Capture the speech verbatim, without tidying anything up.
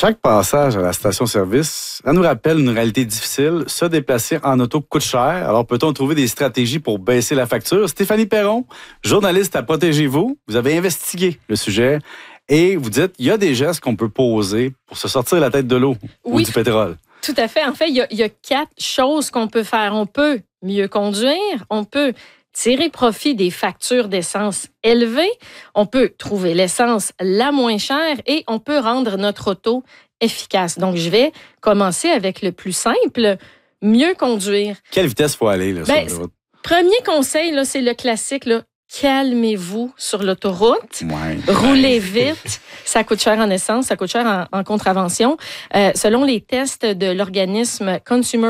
Chaque passage à la station-service, ça nous rappelle une réalité difficile. Se déplacer en auto coûte cher. Alors, peut-on trouver des stratégies pour baisser la facture? Stéphanie Perron, journaliste à Protégez-vous, vous avez investigué le sujet et vous dites il y a des gestes qu'on peut poser pour se sortir la tête de l'eau oui, ou du pétrole. Tout à fait. En fait, il y a, il y a quatre choses qu'on peut faire. On peut mieux conduire, on peut tirer profit des factures d'essence élevées, on peut trouver l'essence la moins chère et on peut rendre notre auto efficace. Donc, je vais commencer avec le plus simple, mieux conduire. Quelle vitesse faut aller là, ben, sur la route? Premier conseil, là, c'est le classique, là, calmez-vous sur l'autoroute. Ouais. Roulez vite. Ça coûte cher en essence, ça coûte cher en, en contravention. Euh, selon les tests de l'organisme Consumer